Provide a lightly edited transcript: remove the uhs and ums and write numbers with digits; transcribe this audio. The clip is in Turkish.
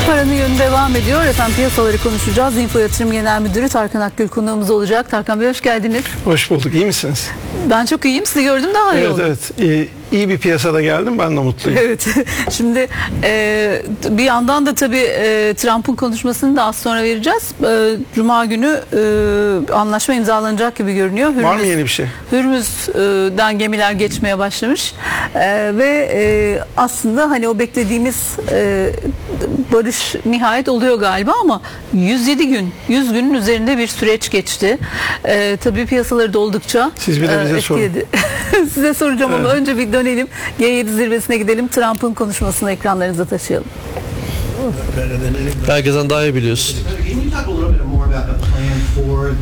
Paranın yönü devam ediyor. Efendim piyasaları konuşacağız. Info Yatırım Genel Müdürü Tarkan Akgül konuğumuz olacak. Tarkan Bey hoş geldiniz. Hoş bulduk. İyi misiniz? Ben çok iyiyim. Sizi gördüm daha iyi oldum. Evet. İyi bir piyasada geldim. Ben de mutluyum. Evet. Şimdi bir yandan da tabii Trump'ın konuşmasını da az sonra vereceğiz. Cuma günü anlaşma imzalanacak gibi görünüyor. Var mı yeni bir şey? Hürmüz'den gemiler geçmeye başlamış. Ve aslında hani o beklediğimiz barış nihayet oluyor galiba ama 100 günün üzerinde bir süreç geçti. Tabii piyasaları da oldukça Siz bir de bize sorun. Size soracağım ama önce bir dönelim. G7 zirvesine gidelim. Trump'ın konuşmasını ekranlarınıza taşıyalım. Herkesten daha iyi biliyorsun.